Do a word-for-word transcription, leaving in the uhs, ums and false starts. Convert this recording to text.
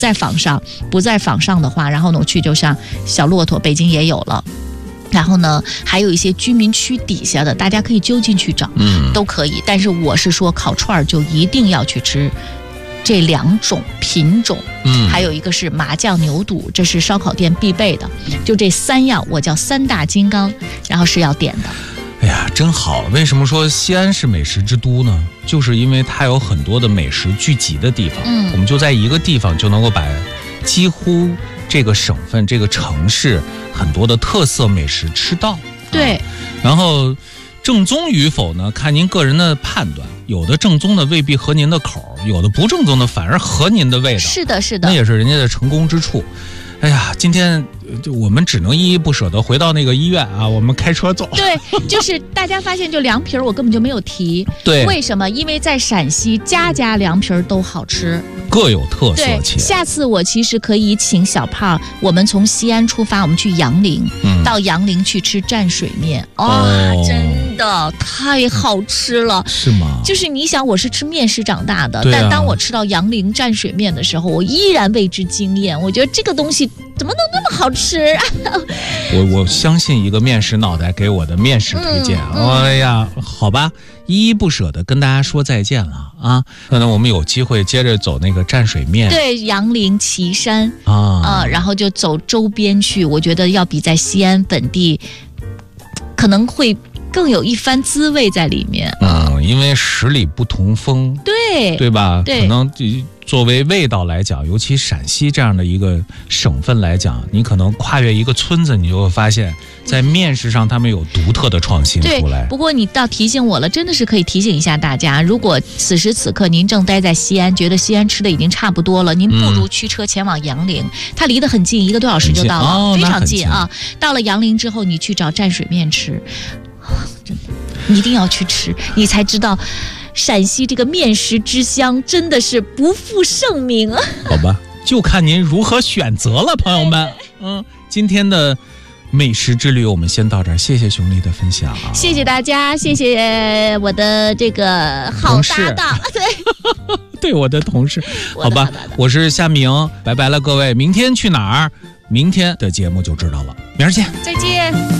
在坊上，不在坊上的话，然后呢，我去就像小骆驼，北京也有了。然后呢，还有一些居民区底下的，大家可以就近去找，嗯，都可以。但是我是说，烤串儿就一定要去吃这两种品种，嗯，还有一个是麻酱牛肚，这是烧烤店必备的。就这三样，我叫三大金刚，然后是要点的。 哎呀，真好！为什么说西安是美食之都呢？就是因为它有很多的美食聚集的地方，嗯，我们就在一个地方就能够把几乎这个省份、这个城市很多的特色美食吃到。 对， 啊、然后正宗与否呢，看您个人的判断。有的正宗的未必合您的口，有的不正宗的反而合您的味道。 是的，是的， 那也是人家的成功之处。哎呀，今天就我们只能依依不舍地回到那个医院啊，我们开车走。 对，就是大家发现，就凉皮儿，我根本就没有提。 对， 为什么？因为在陕西，家家凉皮儿都好吃， 各有特色。 对，下次我其实可以请小胖，我们从西安出发，我们去杨凌，嗯、到杨凌去吃蘸水面。哦，哦真的太好吃了。 是吗？ 就是你想，我是吃面食长大的， 啊、 但当我吃到杨凌蘸水面的时候，我依然为之惊艳。我觉得这个东西怎么能那么好吃？ 我我相信一个面食脑袋给我的面食推荐。嗯嗯、哎呀，好吧，依依不舍的跟大家说再见了啊！可能我们有机会接着走那个蘸水面， 对，杨凌、岐山啊啊，然后就走周边去。我觉得要比在西安本地可能会更有一番滋味在里面。 嗯，因为十里不同风， 对对吧？ 对， 可能作为味道来讲，尤其陕西这样的一个省份来讲，你可能跨越一个村子，你就会发现，在面食上他们有独特的创新出来。 对，不过你倒提醒我了，真的是可以提醒一下大家，如果此时此刻您正待在西安，觉得西安吃的已经差不多了，您不如驱车前往杨凌，嗯、它离得很近，一个多小时就到了， 哦、 非常近近啊。到了杨凌之后，你去找蘸水面吃，真的，你一定要去吃，你才知道。陕西这个面食之乡真的是不负盛名啊！ 好吧，就看您如何选择了，朋友们。嗯，今天的美食之旅我们先到这儿，谢谢熊丽的分享， 谢谢大家，谢谢我的这个好搭档，对， 对我的同事，好吧，我是夏明，拜拜了各位，明天去哪儿？明天的节目就知道了，明儿见， 再见。